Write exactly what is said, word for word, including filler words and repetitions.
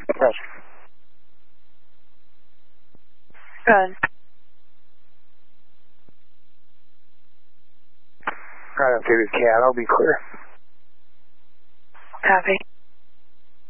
Yes. Good. Right up to the cat, I'll be clear. Copy.